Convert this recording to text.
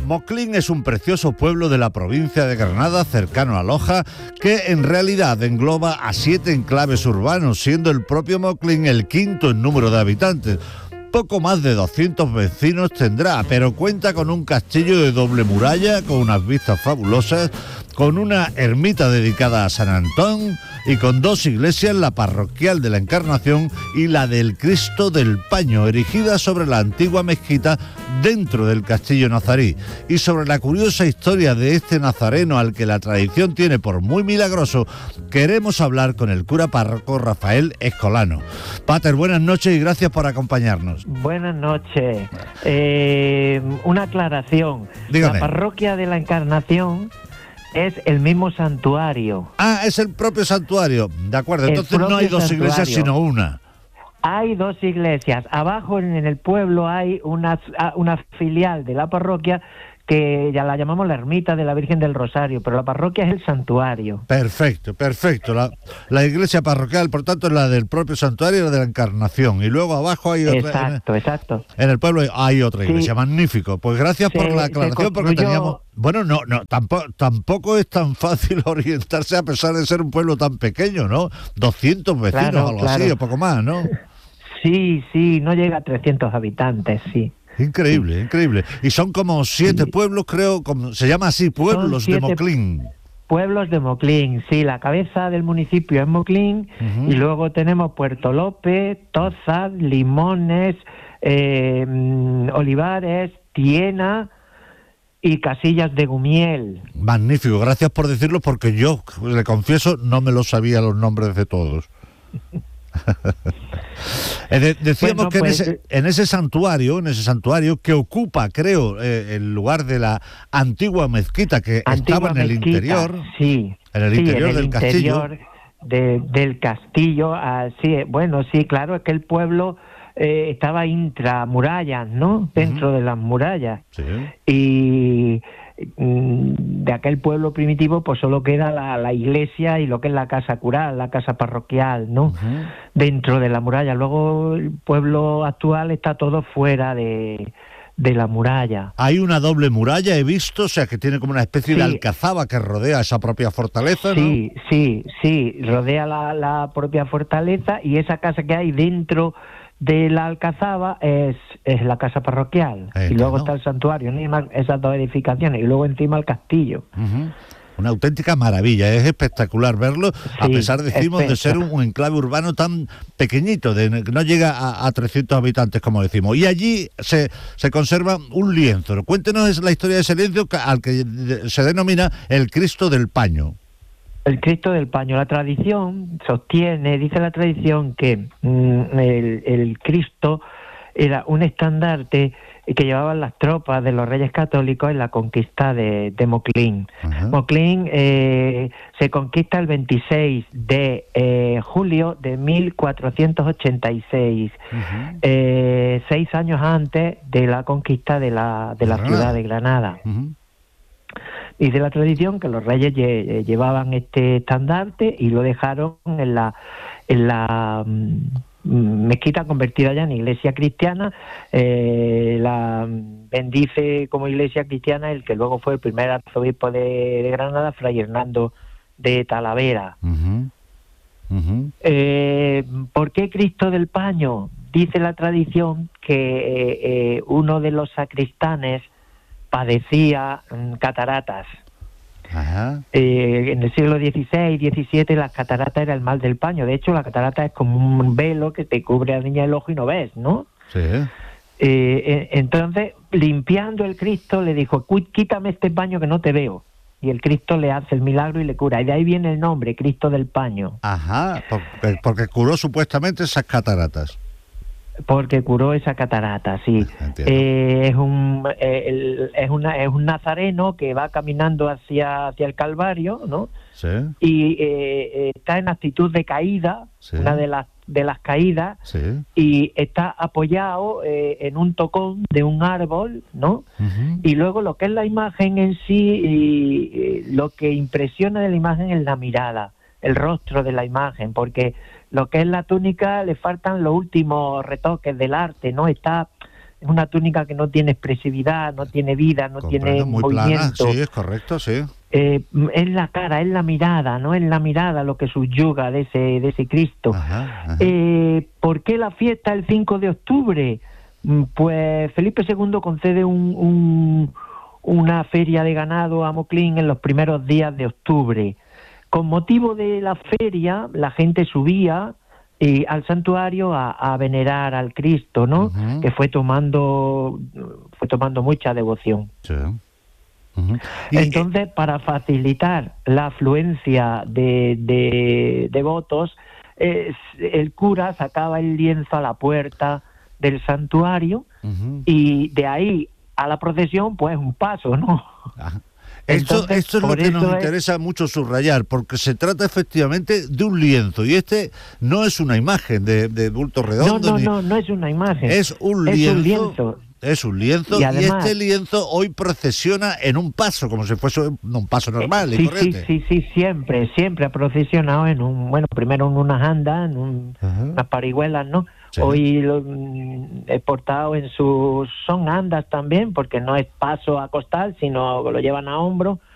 Moclín es un precioso pueblo de la provincia de Granada, cercano a Loja, que en realidad engloba a 7 enclaves urbanos, siendo el propio Moclín el quinto en número de habitantes. Poco más de 200 vecinos tendrá, pero cuenta con un castillo de doble muralla, con unas vistas fabulosas, con una ermita dedicada a San Antón y con 2 iglesias, la parroquial de la Encarnación y la del Cristo del Paño, erigida sobre la antigua mezquita dentro del castillo nazarí. Y sobre la curiosa historia de este nazareno al que la tradición tiene por muy milagroso, queremos hablar con el cura párroco Rafael Escolano. Pater, buenas noches y gracias por acompañarnos. Buenas noches. Una aclaración. Dígame. La parroquia de la Encarnación es el mismo santuario. Ah, es el propio santuario. De acuerdo, entonces no hay 2 iglesias sino una. Hay 2 iglesias. Abajo en el pueblo hay una filial de la parroquia que ya la llamamos la ermita de la Virgen del Rosario, pero la parroquia es el santuario. Perfecto. La iglesia parroquial, por tanto, es la del propio santuario y la de la Encarnación. Y luego abajo hay otra. Exacto. En el pueblo hay otra iglesia, sí. Magnífico. Pues gracias por la aclaración, porque teníamos... Bueno, no, tampoco es tan fácil orientarse a pesar de ser un pueblo tan pequeño, ¿no? 200 vecinos, algo así, o poco más, ¿no? Sí, no llega a 300 habitantes, sí. Increíble. Y son como 7 pueblos, creo, se llama así, pueblos de Moclín. Pueblos de Moclín, sí, la cabeza del municipio es Moclín, y luego tenemos Puerto López, Tozas, Limones, Olivares, Tiena y Casillas de Gumiel. Magnífico, gracias por decirlo, porque yo, le confieso, no me lo sabía los nombres de todos. Decíamos que en ese santuario que ocupa, creo, el lugar de la antigua mezquita que estaba en el interior, en el interior del castillo. Del castillo, sí, claro, es que el pueblo estaba intramurallas, ¿no? Dentro de las murallas. Sí. Y de aquel pueblo primitivo pues solo queda la iglesia y lo que es la casa cural, la casa parroquial, ¿no? Dentro de la muralla. Luego el pueblo actual está todo fuera de la muralla. Hay una doble muralla, he visto, o sea que tiene como una especie de alcazaba que rodea esa propia fortaleza, ¿no? Sí, rodea la propia fortaleza, y esa casa que hay dentro de la alcazaba es la casa parroquial, y luego está el santuario, esas 2 edificaciones, y luego encima el castillo. Una auténtica maravilla, es espectacular verlo, a pesar, decimos, de ser un enclave urbano tan pequeñito, no llega a 300 habitantes, como decimos. Y allí se conserva un lienzo. Cuéntenos la historia de ese lienzo al que se denomina el Cristo del Paño. El Cristo del Paño. La tradición dice la tradición que el Cristo era un estandarte que llevaban las tropas de los Reyes Católicos en la conquista de Moclín. Moclín se conquista el 26 de julio de 1486, 6 años antes de la conquista de la ciudad de Granada. Dice la tradición que los reyes llevaban este estandarte y lo dejaron en la mezquita convertida ya en iglesia cristiana. La bendice como iglesia cristiana el que luego fue el primer arzobispo de Granada, Fray Hernando de Talavera. ¿Por qué Cristo del Paño? Dice la tradición que uno de los sacristanes padecía cataratas. En el siglo XVI y XVII las cataratas era el mal del paño. De hecho, la catarata es como un velo que te cubre a la niña el ojo y no ves, ¿no? Sí. Entonces, limpiando el Cristo, le dijo: quítame este paño que no te veo. Y el Cristo le hace el milagro y le cura. Y de ahí viene el nombre, Cristo del Paño. Porque curó supuestamente esas cataratas. Porque curó esa catarata, sí. Es un nazareno que va caminando hacia el Calvario, ¿no? Sí. Y está en actitud de caída, una de las caídas, y está apoyado en un tocón de un árbol, ¿no? Y luego lo que es la imagen en sí, lo que impresiona de la imagen es la mirada, el rostro de la imagen, porque lo que es la túnica le faltan los últimos retoques del arte, ¿no? Está es una túnica que no tiene expresividad, no tiene vida, no tiene muy movimiento. Plana, sí, es correcto, sí. Es la cara, es la mirada, ¿no? Es la mirada lo que subyuga de ese Cristo. Ajá. ¿Por qué la fiesta el 5 de octubre? Pues Felipe II concede una feria de ganado a Moclín en los primeros días de octubre. Con motivo de la feria, la gente subía al santuario a venerar al Cristo, ¿no? Uh-huh. Que fue tomando mucha devoción. Sí. Entonces, para facilitar la afluencia de votos, el cura sacaba el lienzo a la puerta del santuario, uh-huh, y de ahí a la procesión, pues un paso, ¿no? Esto es lo que nos interesa mucho subrayar, porque se trata efectivamente de un lienzo, y este no es una imagen de bulto redondo. No es una imagen. Es un lienzo. Es un lienzo, y además, este lienzo hoy procesiona en un paso, como si fuese un paso normal y corriente. Sí, siempre ha procesionado primero en unas andas, en unas parihuelas, ¿no? Sí. Hoy he portado son andas también, porque no es paso a costal, sino lo llevan a hombro,